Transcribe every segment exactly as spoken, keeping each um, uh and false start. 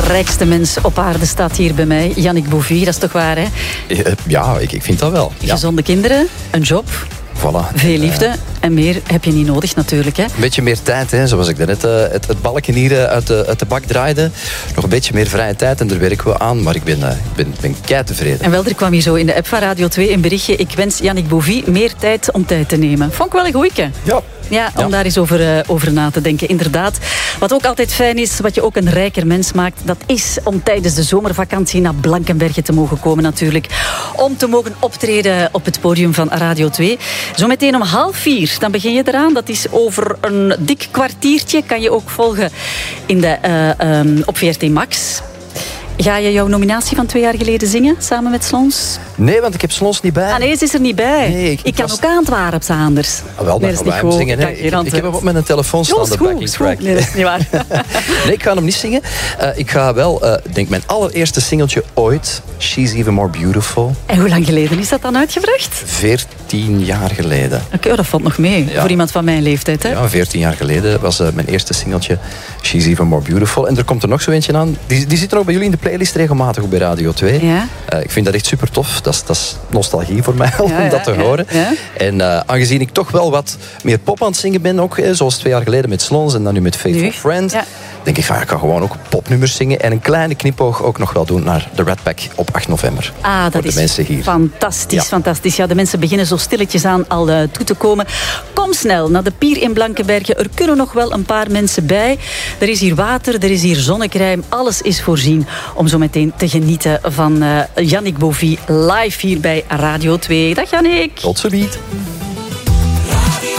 rijkste mens op aarde staat hier bij mij. Yannick Bouvier, dat is toch waar, hè? Ja, ik, ik vind dat wel. Ja. Gezonde kinderen, een job, voilà. veel liefde. Uh, en meer heb je niet nodig natuurlijk, hè? Een beetje meer tijd, hè. Zoals ik daarnet uh, het, het balken hier uh, uit, de, uit de bak draaide. Nog een beetje meer vrije tijd en daar werken we aan. Maar ik ben, uh, ik ben, ben kei tevreden. En wel, er kwam hier zo in de app van Radio twee een berichtje. Ik wens Yannick Bouvier meer tijd om tijd te nemen. Vond ik wel een goeieke. Ja. Ja, om ja. daar eens over, uh, over na te denken. Inderdaad. Wat ook altijd fijn is, wat je ook een rijker mens maakt, dat is om tijdens de zomervakantie naar Blankenberge te mogen komen natuurlijk. Om te mogen optreden op het podium van Radio twee. Zometeen om half vier, dan begin je eraan. Dat is over een dik kwartiertje. Kan je ook volgen in de, uh, um, op V R T Max. Ga je jouw nominatie van twee jaar geleden zingen, samen met Slons? Nee, want ik heb Slons niet bij. Ah nee, ze is er niet bij. Nee, ik, ik kan was... ook Antwerpen anders. Ah, wel, dan nee, gaan wij hem zingen. Nee, ik, ik heb hem op mijn telefoon staan, de backing track. Nee, dat is niet waar. Nee, ik ga hem niet zingen. Uh, ik ga wel, uh, denk mijn allereerste singeltje ooit, She's Even More Beautiful. En hoe lang geleden is dat dan uitgebracht? Veertien jaar geleden. Oké, okay, oh, dat valt nog mee. Ja. Voor iemand van mijn leeftijd, hè? Ja, veertien jaar geleden was uh, mijn eerste singeltje, She's Even More Beautiful. En er komt er nog zo eentje aan. Die, die zit er ook bij jullie in de playlist regelmatig op bij Radio twee. Ja. Uh, ik vind dat echt super tof. Dat is, dat is nostalgie voor mij om ja, dat te ja, horen. Ja. En uh, aangezien ik toch wel wat meer pop aan het zingen ben, ook, hè, zoals twee jaar geleden met Slons en dan nu met Faithful nu? Friend, Ja. denk ik, ga ik gewoon ook popnummers zingen en een kleine knipoog ook nog wel doen naar de Rat Pack op acht november. Ah, dat voor de is mensen hier. fantastisch, ja. fantastisch. Ja, de mensen beginnen zo stilletjes aan al uh, toe te komen. Kom snel naar de pier in Blankenberge. Er kunnen nog wel een paar mensen bij. Er is hier water, er is hier zonnecrème. Alles is voorzien om zo meteen te genieten van uh, Yannick Bouvier live hier bij Radio twee. Dag Yannick. Tot ziens.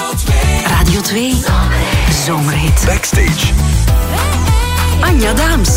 Radio twee, zomerhit. Backstage. Anja Daams.